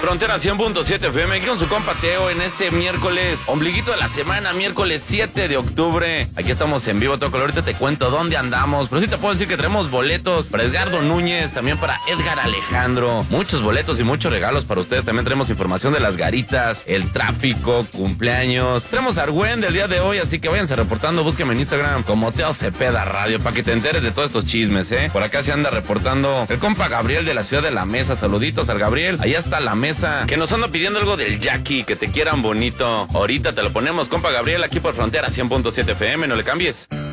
Frontera 100.7 FM, aquí con su compa Teo en este miércoles, ombliguito de la semana, miércoles 7 de octubre. Aquí estamos en vivo, todo color. Ahorita te cuento dónde andamos, pero sí te puedo decir que tenemos boletos para Edgardo Núñez, también para Edgar Alejandro. Muchos boletos y muchos regalos para ustedes. También tenemos información de las garitas, el tráfico, cumpleaños. Tenemos Argüen del día de hoy, así que váyanse reportando. Búsqueme en Instagram como Teo Cepeda Radio para que te enteres de todos estos chismes, ¿eh? Por acá se anda reportando el compa Gabriel de la ciudad de La Mesa. Saluditos al Gabriel. Allá está La Mesa, que nos anda pidiendo algo del Jackie, que te quieran bonito. Ahorita te lo ponemos, compa Gabriel, aquí por Frontera 100.7 FM. No le cambies.